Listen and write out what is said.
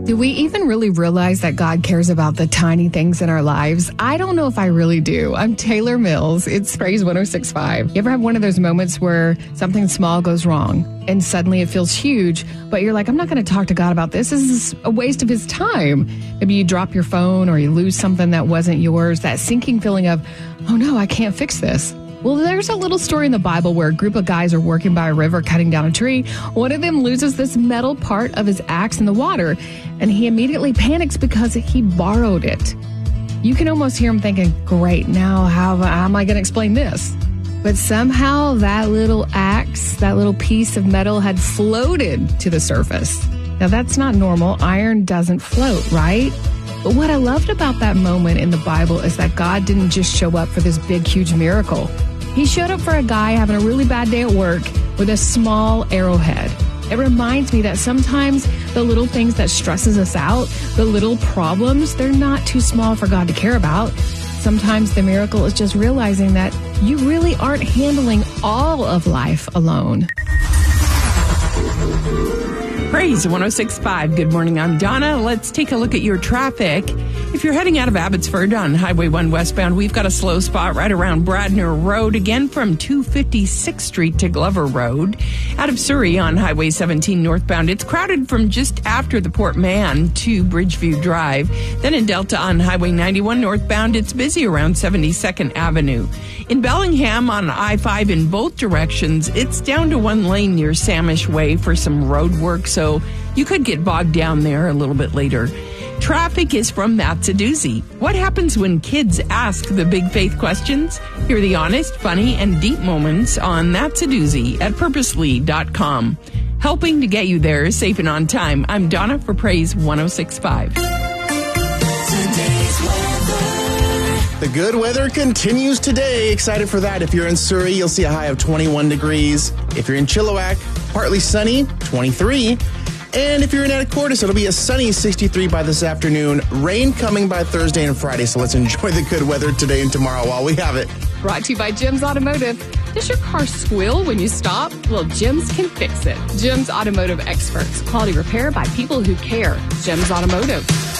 Do we even really realize that God cares about the tiny things in our lives? I don't know if I really do. I'm Taylor Mills. It's Praise 106.5. You ever have one of those moments where something small goes wrong and suddenly it feels huge, but you're like, I'm not going to talk to God about this. This is a waste of his time. Maybe you drop your phone or you lose something that wasn't yours. That sinking feeling of, oh no, I can't fix this. Well, there's a little story in the Bible where a group of guys are working by a river cutting down a tree. One of them loses this metal part of his axe in the water, and he immediately panics because he borrowed it. You can almost hear him thinking, great, now how am I going to explain this? But somehow that little axe, that little piece of metal had floated to the surface. Now, that's not normal. Iron doesn't float, right? But what I loved about that moment in the Bible is that God didn't just show up for this big, huge miracle. He showed up for a guy having a really bad day at work with a small arrowhead. It reminds me that sometimes the little things that stresses us out, the little problems, they're not too small for God to care about. Sometimes the miracle is just realizing that you really aren't handling all of life alone. Praise 106.5. Good morning, I'm Donna. Let's take a look at your traffic. If you're heading out of Abbotsford on Highway 1 westbound, we've got a slow spot right around Bradner Road, again from 256th Street to Glover Road. Out of Surrey on Highway 17 northbound, it's crowded from just after the Port Mann to Bridgeview Drive. Then in Delta on Highway 91 northbound, it's busy around 72nd Avenue. In Bellingham on I-5 in both directions, it's down to one lane near Samish Way for some road work, so you could get bogged down there a little bit later. Traffic is from Matt Saduzzi. What happens when kids ask the big faith questions? Hear the honest, funny, and deep moments on Matt Saduzzi at purposely.com. Helping to get you there safe and on time. I'm Donna for Praise 106.5. The good weather continues today. Excited for that. If you're in Surrey, you'll see a high of 21 degrees. If you're in Chilliwack, partly sunny, 23. And if you're in Anacortes, it'll be a sunny 63 by this afternoon. Rain coming by Thursday and Friday, so let's enjoy the good weather today and tomorrow while we have it. Brought to you by Jim's Automotive. Does your car squeal when you stop? Well, Jim's can fix it. Jim's Automotive experts. Quality repair by people who care. Jim's Automotive.